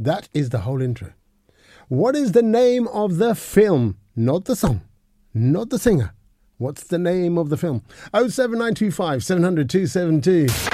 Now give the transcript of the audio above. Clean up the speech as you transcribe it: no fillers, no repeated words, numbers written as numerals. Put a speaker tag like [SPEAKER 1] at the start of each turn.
[SPEAKER 1] That is the whole intro. What is the name of the film? Not the song, not the singer. What's the name of the film? 07925 700 272.